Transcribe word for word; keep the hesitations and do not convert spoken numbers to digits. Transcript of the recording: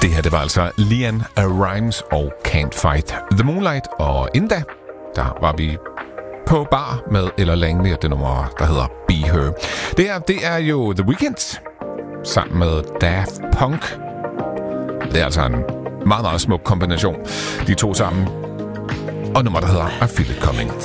Det her, det var altså LeAnn Rimes og Can't Fight the Moonlight. Og inden da, der var vi på bar med Ella Langley og det nummer, der hedder Be Her. Det her, det er jo The Weeknd sammen med Daft Punk. Det er altså en meget, meget smuk kombination, de to sammen. Og nummer, der hedder I Feel It Coming.